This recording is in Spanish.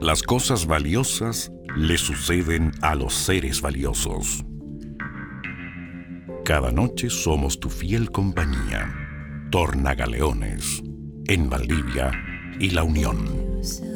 Las cosas valiosas le suceden a los seres valiosos. Cada noche somos tu fiel compañía. Tornagaleones, en Valdivia y La Unión.